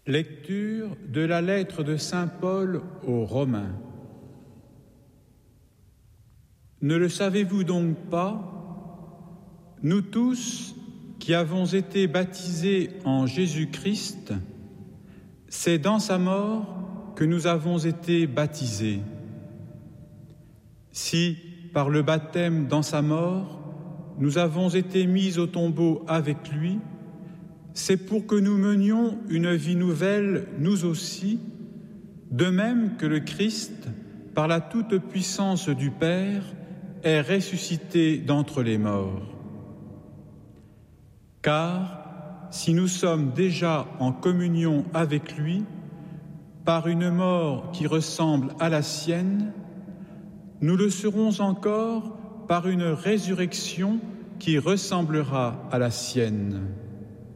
Lecture de la lettre de saint Paul aux Romains. Ne le savez-vous donc pas, nous tous qui avons été baptisés en Jésus-Christ, c'est dans sa mort que nous avons été baptisés. Si, par le baptême dans sa mort, nous avons été mis au tombeau avec lui, c'est pour que nous menions une vie nouvelle, nous aussi, de même que le Christ, par la toute-puissance du Père, est ressuscité d'entre les morts. Car, si nous sommes déjà en communion avec lui, par une mort qui ressemble à la sienne, nous le serons encore par une résurrection qui ressemblera à la sienne.